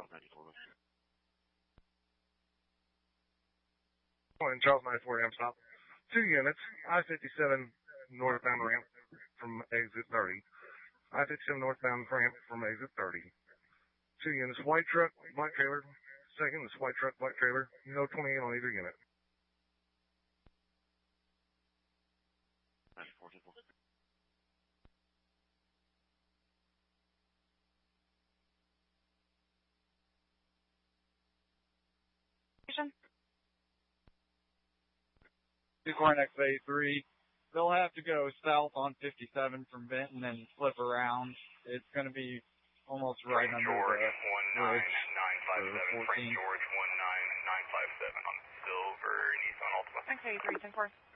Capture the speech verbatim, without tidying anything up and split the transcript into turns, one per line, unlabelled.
Morning, Charles ninety-four, M stop. Two units, I fifty-seven northbound ramp from exit thirty. I fifty-seven northbound ramp from exit thirty. Two units, white truck, black trailer. Second is white truck, black trailer. No twenty-eight on either unit.
Two Cornex A three. They'll have to go south on fifty-seven from Benton and flip around. It's going to be almost right
Frank
under
George,
the
one nine nine five seven.
for
Frank George, one nine nine five seven on Silver, Nissan Altima.
Thanks, A three, ten four.